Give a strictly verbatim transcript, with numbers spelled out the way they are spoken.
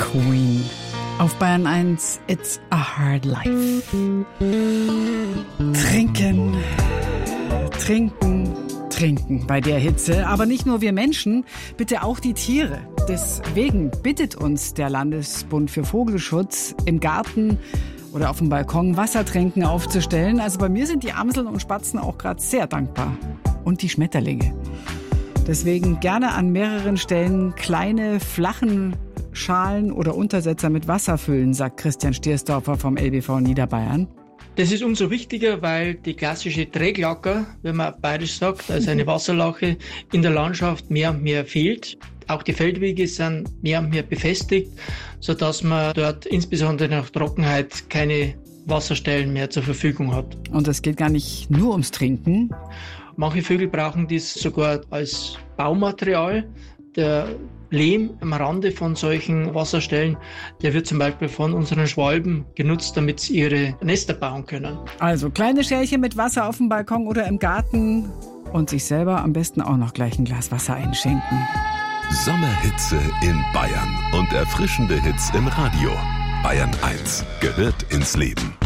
Queen. Auf Bayern eins, It's a Hard Life. Trinken, trinken, trinken bei der Hitze. Aber nicht nur wir Menschen, bitte auch die Tiere. Deswegen bittet uns der Landesbund für Vogelschutz im Garten oder auf dem Balkon Wassertränken aufzustellen. Also bei mir sind die Amseln und Spatzen auch gerade sehr dankbar. Und die Schmetterlinge. Deswegen gerne an mehreren Stellen kleine, flachen Schalen oder Untersetzer mit Wasser füllen, sagt Christian Stiersdorfer vom L B V Niederbayern. Das ist umso wichtiger, weil die klassische Träglauker, wenn man bayerisch sagt, also eine Wasserlache, in der Landschaft mehr und mehr fehlt. Auch die Feldwege sind mehr und mehr befestigt, sodass man dort insbesondere nach Trockenheit keine Wasserstellen mehr zur Verfügung hat. Und es geht gar nicht nur ums Trinken. Manche Vögel brauchen dies sogar als Baumaterial. Der Lehm am Rande von solchen Wasserstellen, der wird zum Beispiel von unseren Schwalben genutzt, damit sie ihre Nester bauen können. Also kleine Schälchen mit Wasser auf dem Balkon oder im Garten und sich selber am besten auch noch gleich ein Glas Wasser einschenken. Sommerhitze in Bayern und erfrischende Hits im Radio. Bayern eins gehört ins Leben.